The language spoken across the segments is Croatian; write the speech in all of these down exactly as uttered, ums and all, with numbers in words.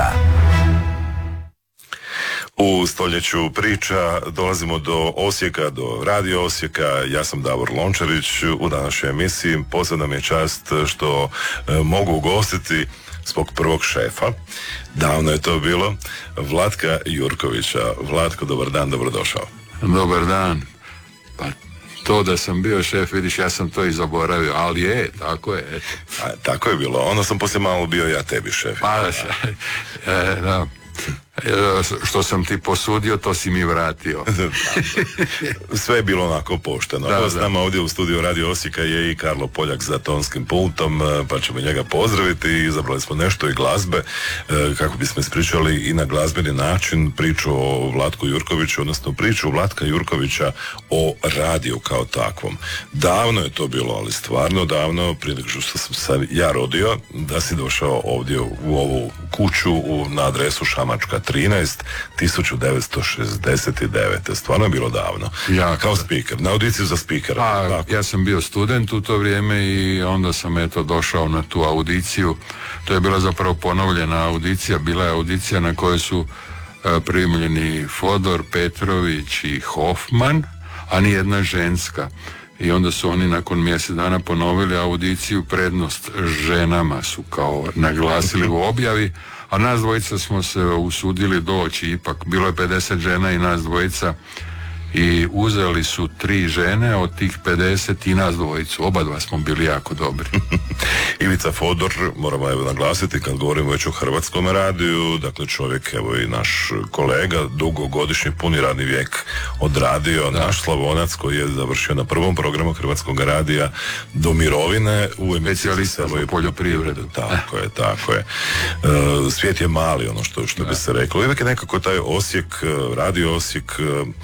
priča. U stoljeću priča dolazimo do Osijeka, do Radio Osijeka. Ja sam Davor Lončarić. U današnjoj emisiji posebna mi je čast što e, mogu ugostiti svog prvog šefa. Davno je to bilo. Vlatka Jurkovića. Vlatko, dobar dan, dobrodošao. Dobar dan. Pa to da sam bio šef, vidiš, ja sam to i zaboravio, ali je, tako je. Eto. A, tako je bilo. Onda sam poslije malo bio ja tebi šef. Pa, e, da. Što sam ti posudio, to si mi vratio. Sve je bilo onako pošteno. Da, s nama ovdje u studiju Radio Osijeka je i Karlo Poljak za tonskim pultom, pa ćemo njega pozdraviti. Izabrali smo nešto i glazbe kako bismo ispričali i na glazbeni način priču o Vlatku Jurkoviću, odnosno priču Vlatka Jurkovića o radiju kao takvom. Davno je to bilo, ali stvarno davno, prije nego što sam se ja rodio, da si došao ovdje u ovu kuću u, na adresu Šamačka trinaest, tisuću devetsto šezdeset devete. Stvarno je bilo davno. Ja, kao speaker, na audiciju za speakera. Pa, ja sam bio student u to vrijeme i onda sam eto došao na tu audiciju. To je bila zapravo ponovljena audicija. Bila je audicija na kojoj su uh, primljeni Fodor, Petrović i Hoffman, a nijedna ženska. I onda su oni nakon mjesec dana ponovili audiciju. Prednost ženama su kao naglasili u objavi, a nas dvojica smo se usudili doći, ipak bilo je pedeset žena i nas dvojica, i uzeli su tri žene od tih pedeset i nas dvojicu. Oba dva smo bili jako dobri. Ivica Fodor, moramo evo naglasiti kad govorimo već o Hrvatskom radiju, dakle čovjek, evo i naš kolega, dugogodišnji puni radni vijek odradio, da. Naš Slavonac koji je završio na prvom programu Hrvatskog radija do mirovine u emisiji za poljoprivredu. Tako je, tako je. Uh, svijet je mali, ono što, što bi se reklo. Uvijek je nekako taj Osijek, Radio Osijek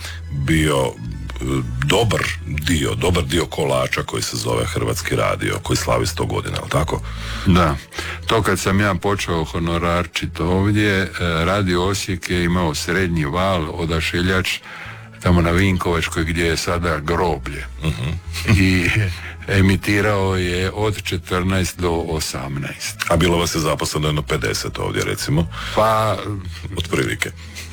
bio dobar dio, dobar dio kolača koji se zove Hrvatski radio, koji slavi sto godina, ali tako? Da. To kad sam ja počeo honorarčiti ovdje, Radio Osijek je imao srednji val, Odašiljač, tamo na Vinkovačkoj gdje je sada groblje. Uh-huh. I emitirao je od četrnaest do osamnaest. A bilo vas je zaposleno jedno pedeset ovdje, recimo? Pa... otprilike.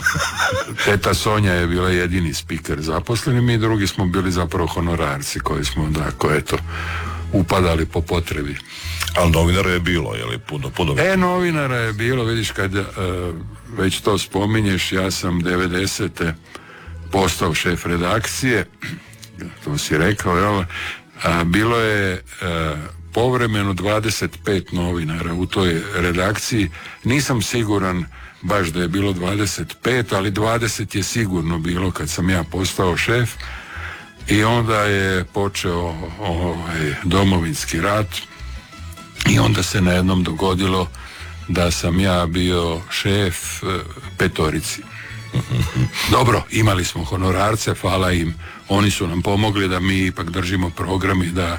Teta Sonja je bila jedini spiker zaposleni, mi drugi smo bili zapravo honorarci koji smo, dakle, eto, upadali po potrebi. Ali novinara je bilo, je li puno, puno... E, novinara je bilo, vidiš, kad uh, već to spominješ, ja sam devedesete postao šef redakcije, to si rekao, jel? A, bilo je uh, povremeno dvadeset pet novinara u toj redakciji, nisam siguran baš da je bilo dvadeset pet, ali dvadeset je sigurno bilo kad sam ja postao šef. I onda je počeo ovaj domovinski rat i onda se na jednom dogodilo da sam ja bio šef petorici. Dobro, imali smo honorarce, hvala im, oni su nam pomogli da mi ipak držimo program i da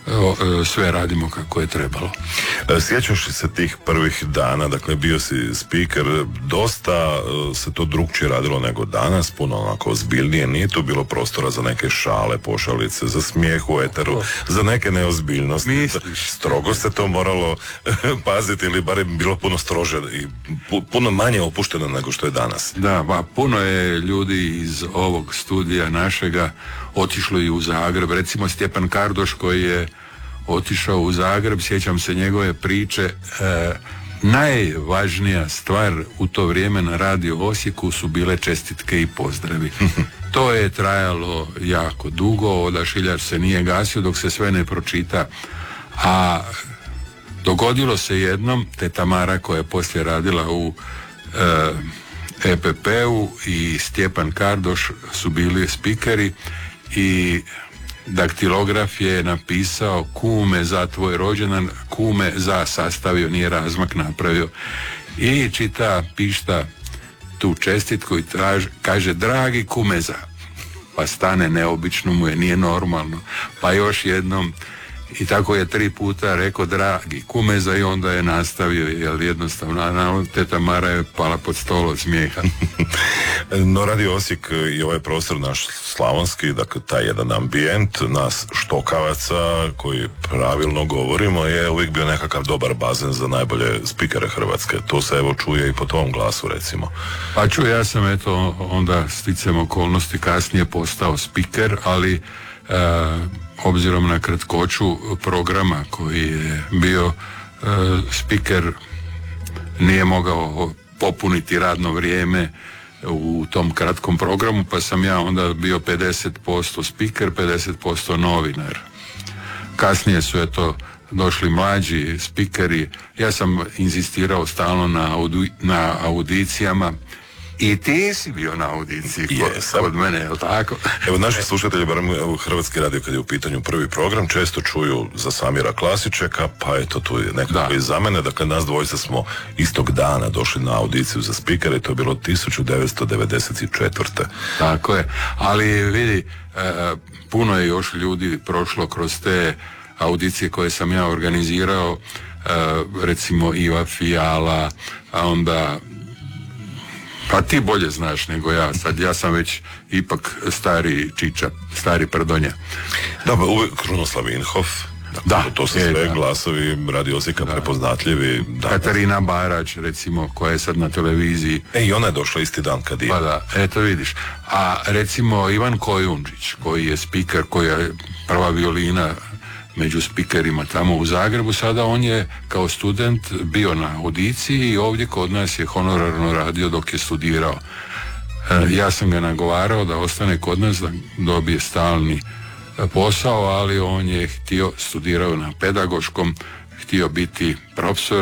sve radimo kako je trebalo. Sjećaš li se tih prvih dana, dakle bio si speaker, dosta se to drugčije radilo nego danas, puno onako ozbiljnije, nije tu bilo prostora za neke šale, pošalice, za smijeh u eteru, oh. za neke neozbiljnosti. Misliš? Strogo se to moralo paziti ili barem bilo puno strože i puno manje opušteno nego što je danas. Da, ba, puno je ljudi iz ovog studija našega otišlo i u Zagreb, recimo Stjepan Kardoš koji je otišao u Zagreb, sjećam se njegove priče, e, najvažnija stvar u to vrijeme na Radio Osijeku su bile čestitke i pozdravi. To je trajalo jako dugo, Odašiljač se nije gasio dok se sve ne pročita, a dogodilo se jednom, te Tamara koja je poslije radila u e, E P P-u i Stjepan Kardoš su bili spikeri i daktilograf je napisao kume za tvoj rođendan, kume za sastavio, nije razmak napravio, i čita, pišta tu čestitku i traž, kaže dragi kume za, pa stane, neobično mu je, nije normalno, pa još jednom I tako je tri puta rekao dragi kumeza i onda je nastavio, jer jednostavno teta Mara je pala pod stol od smijeha. No Radio Osijek i ovaj prostor naš slavonski, dakle taj jedan ambijent nas štokavaca koji pravilno govorimo je uvijek bio nekakav dobar bazen za najbolje spikere Hrvatske. To se evo čuje i po tom glasu recimo. Pa čuje, ja sam eto onda sticam okolnosti kasnije postao spiker, ali e, obzirom na kratkoću programa koji je bio e, spiker nije mogao popuniti radno vrijeme u tom kratkom programu, pa sam ja onda bio pedeset posto spiker, pedeset posto novinar. Kasnije su eto došli mlađi spikeri, ja sam inzistirao stalno na, audi, na audicijama. I ti si bio na audiciji kod, kod mene, je li tako? Evo, naši slušatelji, barem u Hrvatski radio kad je u pitanju prvi program, često čuju za Samira Klasičeka, pa eto tu je nekako i za mene. Dakle, nas dvojica smo istog dana došli na audiciju za spikere, to je bilo tisuću devetsto devedeset četvrte. Tako je, ali vidi, e, puno je još ljudi prošlo kroz te audicije koje sam ja organizirao, e, recimo Iva Fijala, a onda... Pa ti bolje znaš nego ja, sad ja sam već ipak stari čiča, stari prdonja. Da, pa uvijek Krunoslav Inhof, dakle, da, to su sve da. glasovi Radio Osijeka da. prepoznatljivi. Da, Katarina Barač, recimo, koja je sad na televiziji. E, i ona je došla isti dan kad je. Pa da, eto vidiš. A recimo Ivan Kojundžić, koji je spiker, koja je prva violina među spikerima tamo u Zagrebu, sada on je kao student bio na audiciji i ovdje kod nas je honorarno radio dok je studirao. E, ja sam ga nagovarao da ostane kod nas, da dobije stalni posao, ali on je htio, studirao na pedagoškom, htio biti profesor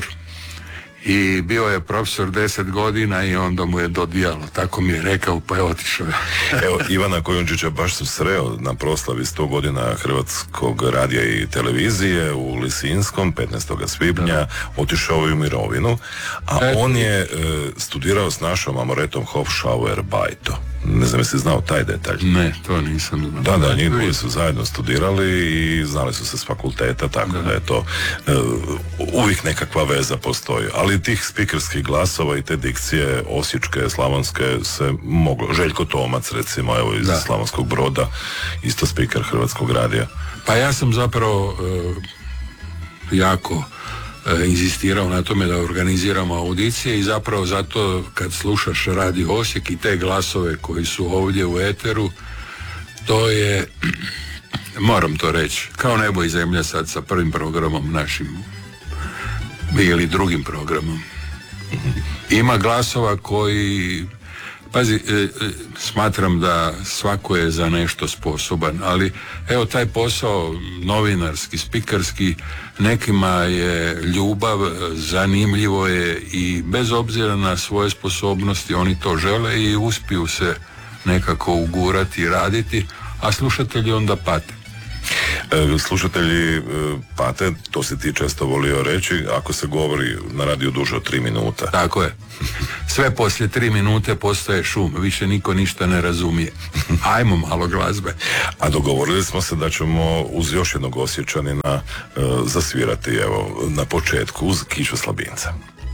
i bio je profesor deset godina i onda mu je dodijalo, tako mi je rekao, pa je otišao. Evo, Ivana Kojundžića baš sam sreo na proslavi sto godina Hrvatskog radija i televizije u Lisinskom, petnaestog svibnja, da. Otišao je u mirovinu, a Eto. on je e, studirao s našom Amoretom Hofschauer-Bajto. Ne znam jesi znao taj detalj. Ne, to nisam znao. Da, da, njih dvoje su zajedno studirali i znali su se s fakulteta, tako da, da je to uh, uvijek nekakva veza postoji. Ali tih spikerskih glasova i te dikcije osječke, slavonske se moglo. Željko Tomac, recimo, evo iz da. Slavonskog Broda, isto spiker Hrvatskog radija. Pa ja sam zapravo uh, jako inzistirao na tome da organiziramo audicije i zapravo zato kad slušaš Radio Osijek i te glasove koji su ovdje u eteru, to je, moram to reći, kao nebo i zemlja sad sa prvim programom našim ili drugim programom. Ima glasova koji, pazi, e, e, smatram da svako je za nešto sposoban, ali evo taj posao novinarski, spikerski, nekima je ljubav, zanimljivo je i bez obzira na svoje sposobnosti oni to žele i uspiju se nekako ugurati i raditi, a slušatelji onda pate. E, slušatelji e, pate, to si ti često volio reći, ako se govori na radiju duže od tri minuta. Tako je. Sve poslije tri minute postaje šum, više niko ništa ne razumije. Ajmo malo glazbe. A dogovorili smo se da ćemo uz još jednog Osječanina e, zasvirati, evo, na početku uz Kišu Slabinca.